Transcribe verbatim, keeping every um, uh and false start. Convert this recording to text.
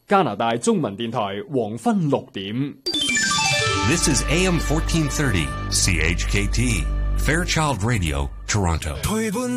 加拿大中文電台黃昏六點。 This is A M fourteen thirty C H K T Fairchild Radio Toronto。